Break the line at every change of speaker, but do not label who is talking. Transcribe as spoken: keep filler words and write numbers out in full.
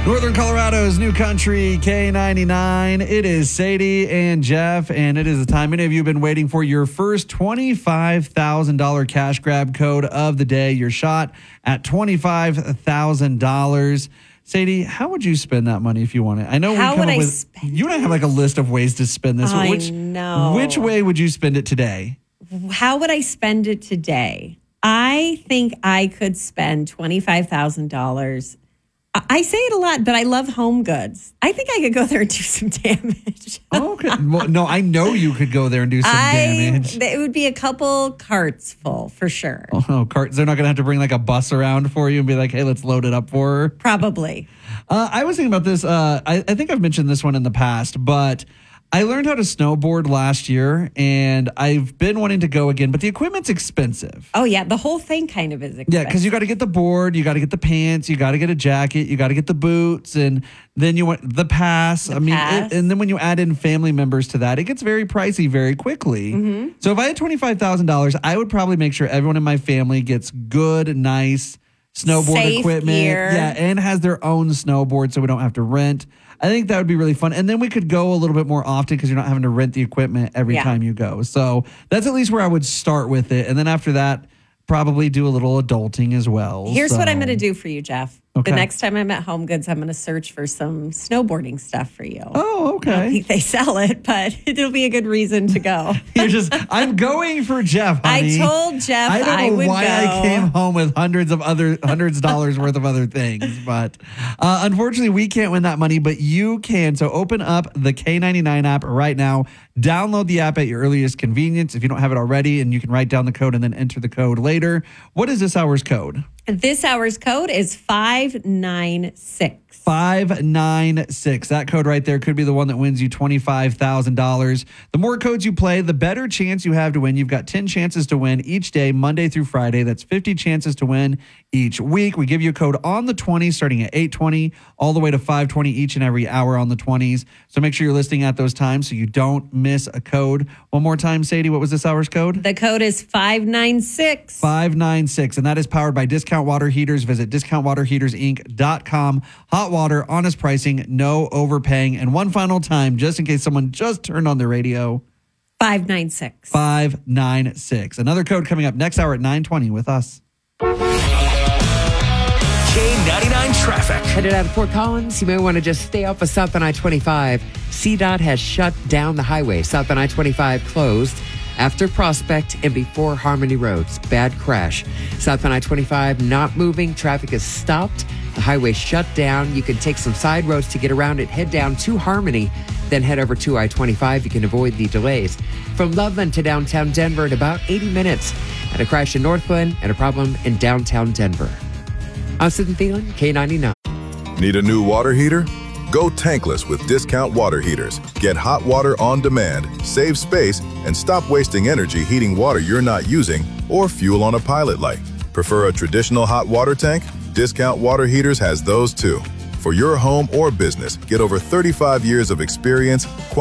Northern Colorado's new country, K ninety-nine. It is Sadie and Jeff, and it is the time many of you have been waiting for your first twenty-five thousand dollars cash grab code of the day. Your shot at twenty-five thousand dollars. Sadie, how would you spend that money if you want it? I know
how
we come
would
up
I
with
spend
you and I have like a list of ways to spend this.
I
which,
know.
Which way would you spend it today?
How would I spend it today? I think I could spend twenty-five thousand dollars. I say it a lot, but I love Home Goods. I think I could go there and do some damage.
Oh, okay. Well, no, I know you could go there and do some
I,
damage.
It would be a couple carts full for sure.
Oh, carts. They're not going to have to bring like a bus around for you and be like, hey, let's load it up for her.
Probably.
Uh, I was thinking about this. Uh, I, I think I've mentioned this one in the past, but I learned how to snowboard last year, and I've been wanting to go again, but the equipment's expensive.
Oh, yeah. The whole thing kind of is expensive.
Yeah, because you got to get the board, you got to get the pants, you got to get a jacket, you got to get the boots, and then you want the pass.
The
I mean,
pass.
It, and then when you add in family members to that, it gets very pricey very quickly.
Mm-hmm.
So if I had twenty-five thousand dollars, I would probably make sure everyone in my family gets good, nice snowboard
Safe
equipment.
gear.
Yeah, and has their own snowboard so we don't have to rent. I think that would be really fun. And then we could go a little bit more often because you're not having to rent the equipment every
Yeah.
time you go. So that's at least where I would start with it. And then after that, probably do a little adulting as well.
Here's
so.
what I'm going to do for you, Jeff.
Okay.
The next time I'm at Home Goods, I'm going to search for some snowboarding stuff for you.
Oh,
I don't
okay.
think they sell it, but it'll be a good reason to go.
You're just, I'm going for Jeff, honey.
I told Jeff
I don't
I
know
would
why
go.
I came home with hundreds of other hundreds of dollars worth of other things, but uh, unfortunately we can't win that money, but you can. So open up the K ninety-nine app right now. Download the app at your earliest convenience if you don't have it already, and you can write down the code and then enter the code later. What is this hour's code?
This hour's code is five nine six.
five nine six. That code right there could be the one that wins you twenty-five thousand dollars. The more codes you play, the better chance you have to win. You've got ten chances to win each day, Monday through Friday. That's fifty chances to win each week. We give you a code on the twenties starting at eight twenty all the way to five twenty each and every hour on the twenties. So make sure you're listening at those times so you don't miss a code. One more time, Sadie, what was this hour's code?
The code is five nine six.
five nine six, and that is powered by Discount Water Heaters. Visit discount water heaters inc dot com. Hot water, honest pricing, no overpaying. And one final time, just in case someone just turned on their radio,
five nine six.
five nine six. Another code coming up next hour at nine twenty with us.
K ninety-nine traffic.
Headed out of Fort Collins, you may want to just stay off of South on I twenty-five. C DOT has shut down the highway. South on I twenty-five closed after Prospect and before Harmony Roads. Bad crash. South on I twenty-five not moving. Traffic is stopped. The highway shut down. You can take some side roads to get around it. Head down to Harmony, then head over to I twenty-five. You can avoid the delays. From Loveland to downtown Denver in about eighty minutes. Had a crash in Northland and a problem in downtown Denver. I'm Sid Thielen, K ninety-nine.
Need a new water heater? Go tankless with Discount Water Heaters. Get hot water on demand, save space, and stop wasting energy heating water you're not using or fuel on a pilot light. Prefer a traditional hot water tank? Discount Water Heaters has those too. For your home or business, get over thirty-five years of experience,